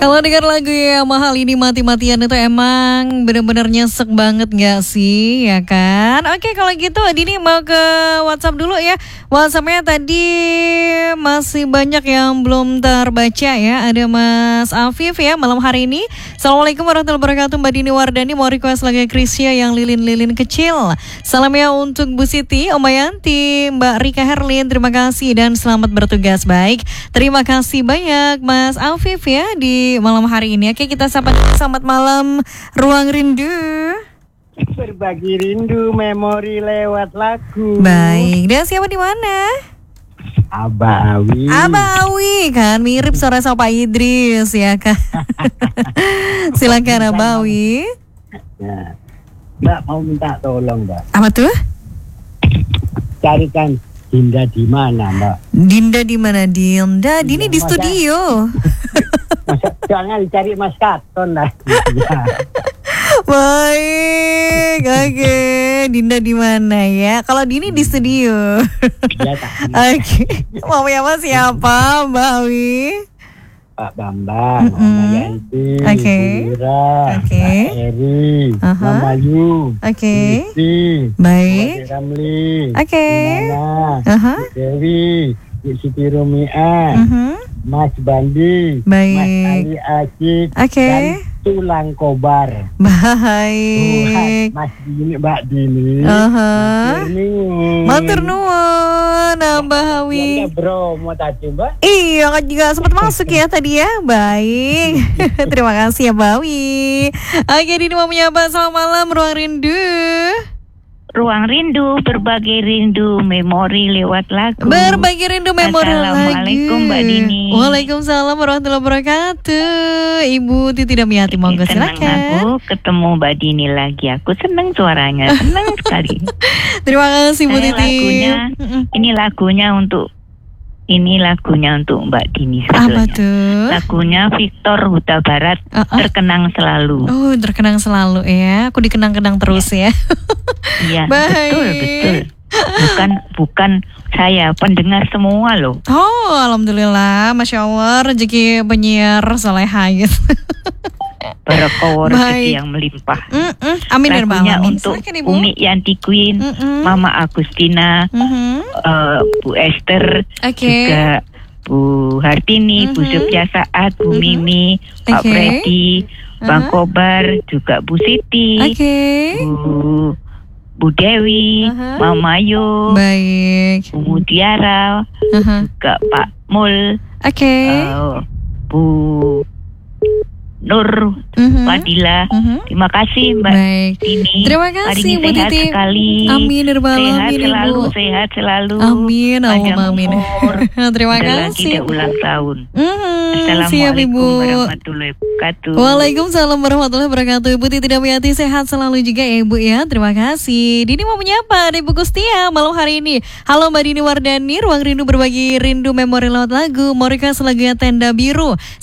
Kalau dengar lagu yang mahal ini mati-matian itu emang benar-benar nyesek banget gak sih, ya kan? Oke, kalau gitu Dini mau ke WhatsApp dulu ya. WhatsAppnya tadi masih banyak yang belum terbaca ya. Ada Mas Afif ya malam hari ini. Assalamualaikum warahmatullahi wabarakatuh. Mbak Dini Wardani mau request lagu Krisya yang lilin-lilin kecil. Salam ya untuk Bu Siti, Oma Yanti, Mbak Rika Herlin. Terima kasih dan selamat bertugas. Baik, terima kasih banyak Mas Afif ya di malam hari ini. Oke, kita selamat malam Ruang Rindu. Berbagi rindu memori lewat lagu. Baik, dan siapa di mana? Abah Awi. Abah Awi kan mirip suara sama Pak Idris ya kan. Silakan Abah Awi. Nah, Mbak mau minta tolong Mbak. Apa tuh? Carikan Dinda di mana Mbak? Dinda di mana? Dinda, Dini di studio. Jangan dicari Mas Katon lah. Baik, oke. Dinda di mana ya? Kalau Dini di studio. Ya, Oke. Mau apa siapa, Mbak Awi? Pak Bambang, Mama Yanti, Bu Ira, Pak Eri, Mama Yu, Siti, baik. Ramli, Nana, Bu Dewi, Bu Siti Rumia, Mas Bandi, baik. Mas Ali Acik, dan Tulang Kobar. Baik. Mas Dini, Mbak Dini. Matur nuwun, Mbak Awi. Ya, bro, mau tadi Mbak? Iya, kan juga sempat masuk ya tadi ya. Baik. Terima kasih ya Mbak Awi. Oke, Dini mau menyapa selamat malam Ruang Rindu. Ruang Rindu, berbagi rindu memori lewat lagu. Berbagi rindu memori lagu. Assalamualaikum Mbak Dini. Waalaikumsalam warahmatullahi wabarakatuh. Ibu Titi Damiati, monggo silakan. Senang aku ketemu Mbak Dini lagi. Aku senang suaranya, senang sekali. Terima kasih Bu Titi. Ini lagunya untuk Mbak Dini sebetulnya. Apa tuh? Lagunya Victor Huta Barat, Terkenang Selalu. Oh, terkenang selalu ya. Aku dikenang-kenang terus ya. Iya, betul. Bukan saya, pendengar semua loh. Oh, alhamdulillah, masya Allah, rezeki penyiar soleha gitu. Berkawar rezeki yang melimpah. Amin. Lagunya untuk Umi Yanti Queen, Mama Agustina, Bu Esther, juga Bu Hartini, Bu Subja Saat, Bu Mimi, Pak Freddy, Bang Kobar, juga Bu Siti, Bu Dewi, Mama Yu, baik. Bu Mutiara, juga Pak Mul, Bu Nur, Fadila. Terima kasih Mbak Dini. Terima kasih Bu Titi. Sekali. Amin. Sehat selalu. Amin. Amin. Terima kasih. Lagi ulang tahun. Assalamualaikum warahmatullahi wabarakatuh. Waalaikumsalam warahmatullahi wabarakatuh. Ibu Titi Damiati sehat selalu juga ya Ibu ya. Terima kasih. Dini mau menyapa dari Bu Kustia malam hari ini. Halo Mbak Dini Wardani, Ruang Rindu berbagi rindu memori lewat lagu. Mau request lagunya Tenda Biru.